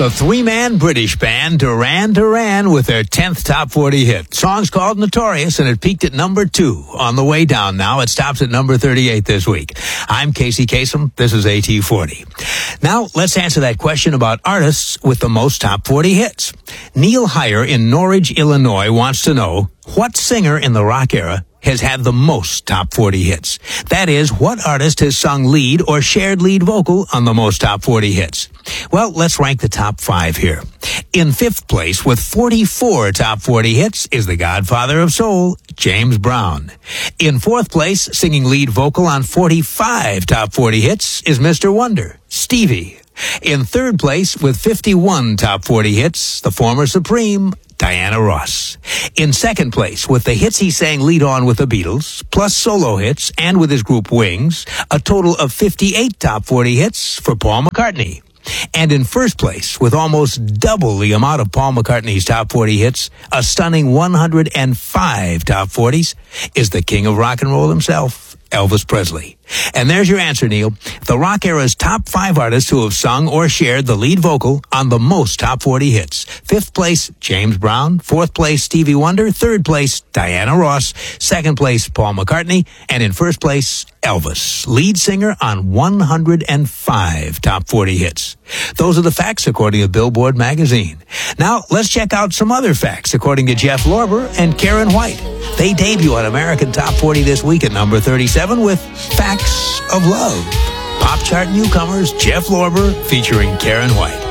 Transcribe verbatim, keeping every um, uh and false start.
The three-man British band Duran Duran with their tenth top forty hit. Song's called Notorious, and it peaked at number two. On the way down now, it stops at number thirty-eight this week. I'm Casey Kasem. This is A T forty. Now, let's answer that question about artists with the most top forty hits. Neil Heyer in Norridge, Illinois wants to know, what singer in the rock era has had the most top forty hits? That is, what artist has sung lead or shared lead vocal on the most top forty hits? Well, let's rank the top five here. In fifth place, with forty-four top forty hits, is the godfather of soul, James Brown. In fourth place, singing lead vocal on forty-five top forty hits, is Mister Wonder, Stevie. In third place, with fifty-one top forty hits, the former Supreme, Diana Ross. In second place, with the hits he sang lead on with the Beatles, plus solo hits, and with his group Wings, a total of fifty-eight top forty hits for Paul McCartney. And in first place, with almost double the amount of Paul McCartney's top forty hits, a stunning one hundred five top forties, is the king of rock and roll himself, Elvis Presley. And there's your answer, Neil. The rock era's top five artists who have sung or shared the lead vocal on the most top forty hits. Fifth place, James Brown. Fourth place, Stevie Wonder. Third place, Diana Ross. Second place, Paul McCartney. And in first place, Elvis, lead singer on one hundred five top forty hits. Those are the facts according to Billboard magazine. Now, let's check out some other facts according to Jeff Lorber and Karen White. They debut on American Top forty this week at number thirty-seven with Facts of Love. Pop chart newcomers Jeff Lorber featuring Karen White.